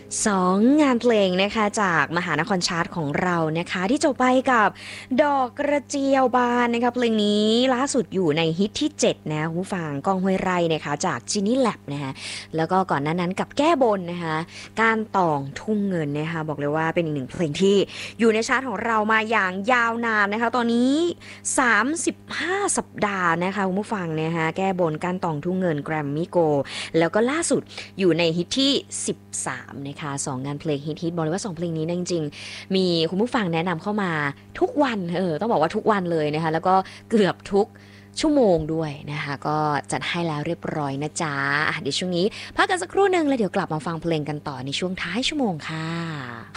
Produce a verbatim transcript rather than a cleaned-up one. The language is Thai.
สองงานเพลงนะคะจากมหานครชาร์ตของเรานะคะที่จบไปกับดอกกระเจียวบานนะคะเพลงนี้ล่าสุดอยู่ในฮิตที่เจ็ดนะคุณผู้ฟังก้องห้วยไร่นะคะจากจินี่แลบนะคะแล้วก็ก่อนหน้านั้นกับแก้บนนะคะการตองทุ่งเงินนะคะบอกเลยว่าเป็นอีกหนึ่งเพลงที่อยู่ในชาร์ตของเรามาอย่างยาวนานนะคะตอนนี้สามสิบห้าสัปดาห์นะคะคุณผู้ฟังนะคะแก้บนการตองทุ่งเงินแกรมมี่โกแล้วก็ล่าสุด อยู่ในฮิตที่สิบสามนะคะสองงานเพลงฮิตฮิตบอกเลยว่าสองเพลงนี้นะจริงๆมีคุณผู้ฟังแนะนำเข้ามาทุกวันเออต้องบอกว่าทุกวันเลยนะคะแล้วก็เกือบทุกชั่วโมงด้วยนะคะก็จัดให้แล้วเรียบร้อยนะจ๊ะอ่ะเดี๋ยวช่วงนี้พักกันสักครู่หนึ่งแล้วเดี๋ยวกลับมาฟังเพลงกันต่อในช่วงท้ายชั่วโมงค่ะ